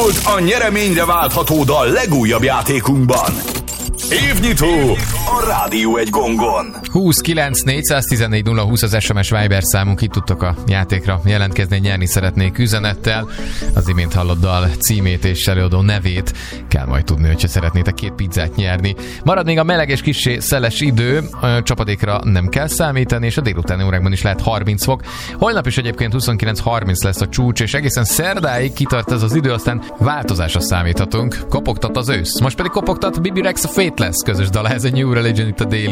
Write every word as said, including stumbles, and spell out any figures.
Indult a nyereményre váltható dal legújabb játékunkban. Évnyitó a Rádió egy gongon. húszkilenc négyszáztizennégy nulla húsz az es em es Viber számunk, itt tudtok a játékra jelentkezni, nyerni szeretnék üzenettel. Az imént hallott dal címét és előadó nevét kell majd tudni, hogyha szeretnétek két pizzát nyerni. Marad még a meleg és kissé szeles idő, csapadékra nem kell számítani, és a délutáni órákban is lehet harminc fok. Holnap is egyébként huszonkilenc harminc lesz a csúcs, és egészen szerdáig kitart ez az idő, aztán változásra számíthatunk. Kopogtat az ősz. Most pedig kopogtat Bibi Rex a Fateless közös dala, ez a New Religion itt a Daily